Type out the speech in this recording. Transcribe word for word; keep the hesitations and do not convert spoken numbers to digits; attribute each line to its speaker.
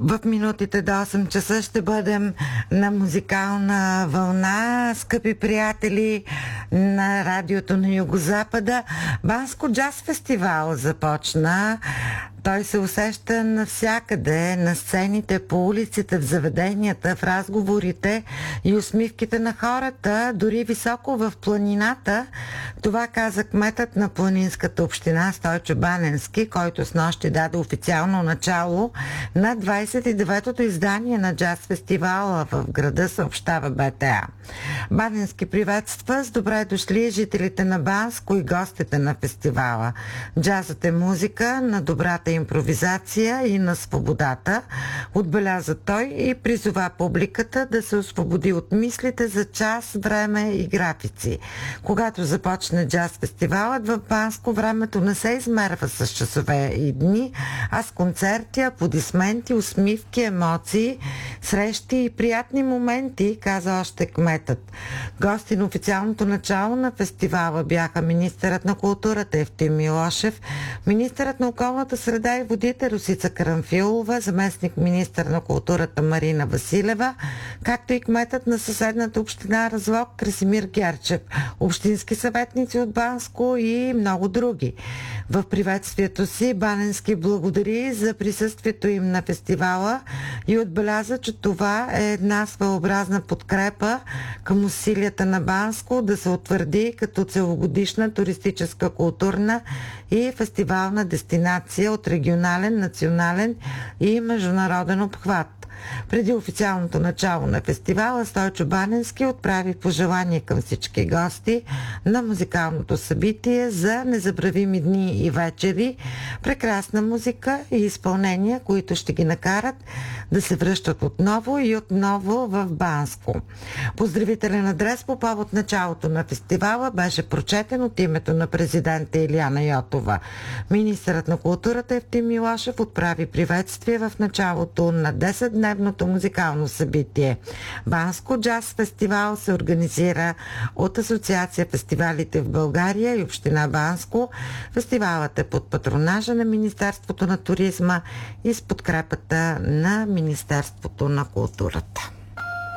Speaker 1: В минутите до осем часа ще бъдем на музикална вълна, скъпи приятели на радиото на Югозапада. Банско джаз фестивал започна. Той се усеща навсякъде, на сцените, по улиците, в заведенията, в разговорите и усмивките на хората, дори високо в планината. Това каза кметът на планинската община Стойчо Баненски, който снощи даде официално начало на двадесет и деветото издание на джаз фестивала в града, съобщава БТА. Баненски приветства с добре дошли жителите на Банско и гостите на фестивала. Джазът е музика на добрата импровизация и на свободата, отбеляза той и призова публиката да се освободи от мислите за час, време и графици. Когато започне джаз фестивалът в Банско, времето не се измерва с часове и дни, а с концерти, аплодисменти, усмивки, емоции, срещи и приятни моменти, каза още кметът. Гости на официалното начало на фестивала бяха министърът на културата Евтим Милошев, министърът на околната среда и водите Росица Карамфилова, заместник министър на културата Марина Василева, както и кметът на съседната община Разлог Красимир Герчев, общински съветници от Банско и много други. В приветствието си Баненски благодари за присъствието им на фестивала и отбеляза, че това е една своеобразна подкрепа към усилията на Банско да се утвърди като целогодишна туристическа, културна и фестивална дестинация от регионален, национален и международен обхват. Преди официалното начало на фестивала Стойчо Баненски отправи пожелание към всички гости на музикалното събитие за незабравими дни и вечери, прекрасна музика и изпълнения, които ще ги накарат да се връщат отново и отново в Банско. Поздравителен адрес по повод началото на фестивала беше прочетен от името на президента Илияна Йотова. Министърът на културата Евтим Милошев отправи приветствие в началото на десетдневното музикално събитие. Банско джаз фестивал се организира от Асоциация фестивалите в България и община Банско. Фестивалът е под патронажа на Министерството на туризма и с подкрепата на Министерството на културата.